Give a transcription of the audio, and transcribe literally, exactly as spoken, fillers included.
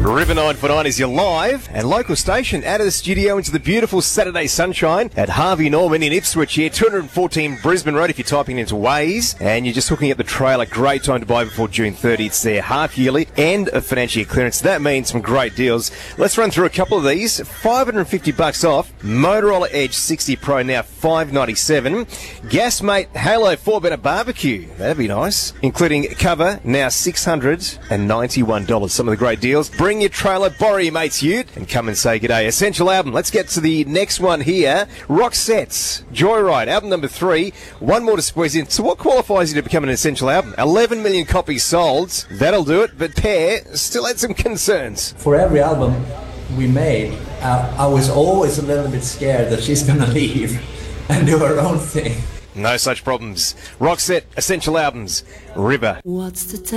River nine four nine is your live and local station out of the studio into the beautiful Saturday sunshine at Harvey Norman in Ipswich here, two hundred fourteen Brisbane Road if you're typing into Waze and you're just hooking up the trailer. Great time to buy before June thirtieth. It's their half yearly and a financial year clearance. That means some great deals. Let's run through a couple of these. five hundred fifty bucks off. Motorola Edge sixty Pro now five ninety-seven. Gasmate Halo four Better Barbecue. That'd be nice. Including cover now six hundred ninety-one dollars. Some of the great deals. Bring your trailer, borrow your mate's ute, and come and say g'day. Essential album. Let's get to the next one here. Roxette's Joyride, album number three. One more to squeeze in. So what qualifies you to become an essential album? eleven million copies sold. That'll do it. But Pear still had some concerns. For every album we made, uh, I was always a little bit scared that she's going to leave and do her own thing. No such problems. Roxette, essential albums. River. What's the time?